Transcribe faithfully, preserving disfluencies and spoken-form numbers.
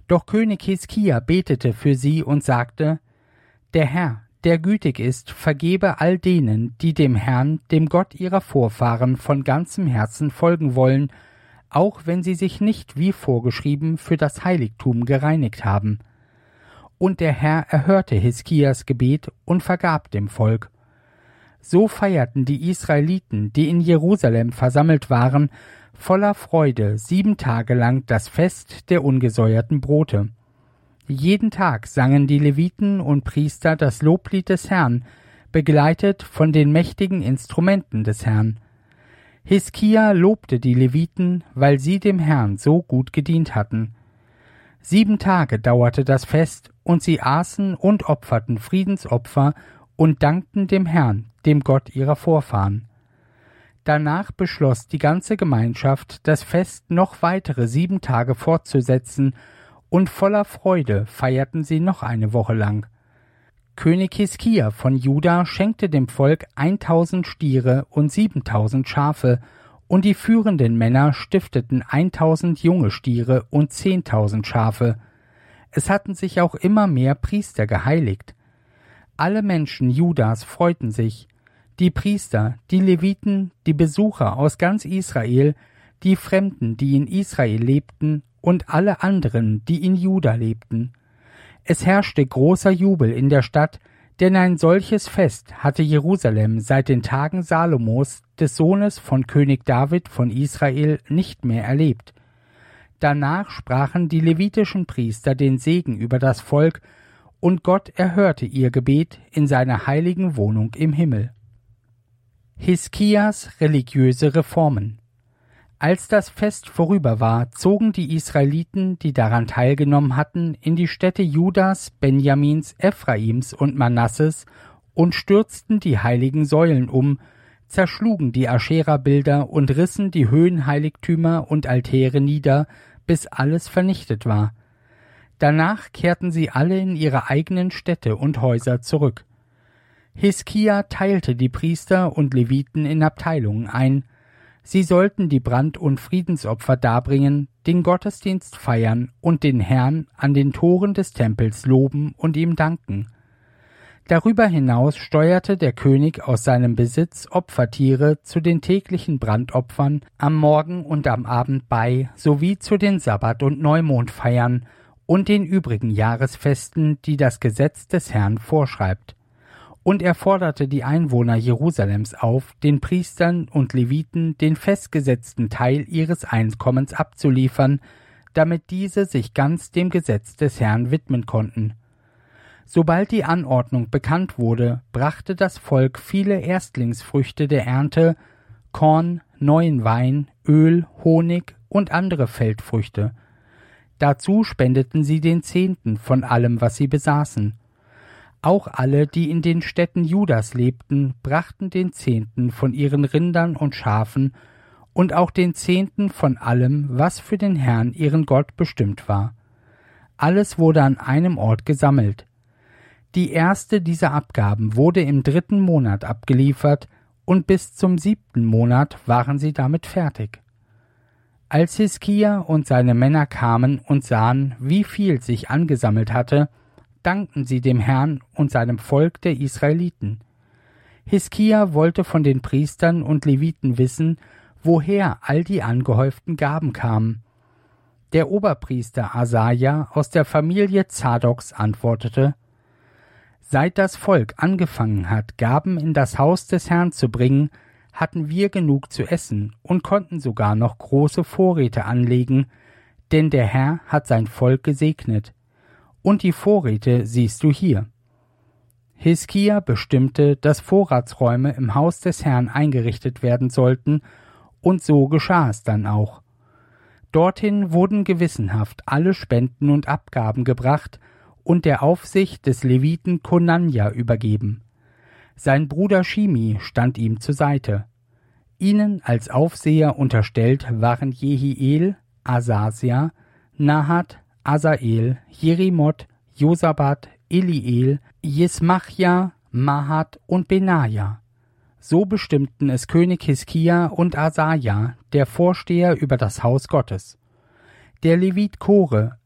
Doch König Hiskia betete für sie und sagte: Der Herr, der gütig ist, vergebe all denen, die dem Herrn, dem Gott ihrer Vorfahren, von ganzem Herzen folgen wollen, auch wenn sie sich nicht wie vorgeschrieben für das Heiligtum gereinigt haben. Und der Herr erhörte Hiskias Gebet und vergab dem Volk. So feierten die Israeliten, die in Jerusalem versammelt waren, voller Freude sieben Tage lang das Fest der ungesäuerten Brote. Jeden Tag sangen die Leviten und Priester das Loblied des Herrn, begleitet von den mächtigen Instrumenten des Herrn. Hiskia lobte die Leviten, weil sie dem Herrn so gut gedient hatten. Sieben Tage dauerte das Fest, und sie aßen und opferten Friedensopfer und dankten dem Herrn, dem Gott ihrer Vorfahren. Danach beschloss die ganze Gemeinschaft, das Fest noch weitere sieben Tage fortzusetzen, und voller Freude feierten sie noch eine Woche lang. König Hiskia von Juda schenkte dem Volk eintausend Stiere und siebentausend Schafe, und die führenden Männer stifteten eintausend junge Stiere und zehntausend Schafe. Es hatten sich auch immer mehr Priester geheiligt. Alle Menschen Judas freuten sich, die Priester, die Leviten, die Besucher aus ganz Israel, die Fremden, die in Israel lebten, und alle anderen, die in Juda lebten. Es herrschte großer Jubel in der Stadt, denn ein solches Fest hatte Jerusalem seit den Tagen Salomos, des Sohnes von König David von Israel, nicht mehr erlebt. Danach sprachen die levitischen Priester den Segen über das Volk, und Gott erhörte ihr Gebet in seiner heiligen Wohnung im Himmel. Hiskias religiöse Reformen. Als das Fest vorüber war, zogen die Israeliten, die daran teilgenommen hatten, in die Städte Judas, Benjamins, Ephraims und Manasses und stürzten die heiligen Säulen um, zerschlugen die Aschera-Bilder und rissen die Höhenheiligtümer und Altäre nieder, bis alles vernichtet war. Danach kehrten sie alle in ihre eigenen Städte und Häuser zurück. Hiskia teilte die Priester und Leviten in Abteilungen ein. Sie sollten die Brand- und Friedensopfer darbringen, den Gottesdienst feiern und den Herrn an den Toren des Tempels loben und ihm danken. Darüber hinaus steuerte der König aus seinem Besitz Opfertiere zu den täglichen Brandopfern am Morgen und am Abend bei, sowie zu den Sabbat- und Neumondfeiern und den übrigen Jahresfesten, die das Gesetz des Herrn vorschreibt. Und er forderte die Einwohner Jerusalems auf, den Priestern und Leviten den festgesetzten Teil ihres Einkommens abzuliefern, damit diese sich ganz dem Gesetz des Herrn widmen konnten. Sobald die Anordnung bekannt wurde, brachte das Volk viele Erstlingsfrüchte der Ernte, Korn, neuen Wein, Öl, Honig und andere Feldfrüchte. Dazu spendeten sie den Zehnten von allem, was sie besaßen. Auch alle, die in den Städten Judas lebten, brachten den Zehnten von ihren Rindern und Schafen und auch den Zehnten von allem, was für den Herrn ihren Gott bestimmt war. Alles wurde an einem Ort gesammelt. Die erste dieser Abgaben wurde im dritten Monat abgeliefert, und bis zum siebten Monat waren sie damit fertig. Als Hiskia und seine Männer kamen und sahen, wie viel sich angesammelt hatte, dankten sie dem Herrn und seinem Volk der Israeliten. Hiskia wollte von den Priestern und Leviten wissen, woher all die angehäuften Gaben kamen. Der Oberpriester Asaja aus der Familie Zadoks antwortete: Seit das Volk angefangen hat, Gaben in das Haus des Herrn zu bringen, hatten wir genug zu essen und konnten sogar noch große Vorräte anlegen, denn der Herr hat sein Volk gesegnet. Und die Vorräte siehst du hier. Hiskia bestimmte, dass Vorratsräume im Haus des Herrn eingerichtet werden sollten, und so geschah es dann auch. Dorthin wurden gewissenhaft alle Spenden und Abgaben gebracht und der Aufsicht des Leviten Konanja übergeben. Sein Bruder Shimi stand ihm zur Seite. Ihnen als Aufseher unterstellt waren Jehiel, Asasia, Nahat, Asael, Jerimoth, Josabat, Eliel, Jesmachja, Mahat und Benaja. So bestimmten es König Hiskia und Asaja, der Vorsteher über das Haus Gottes. Der Levit Kore,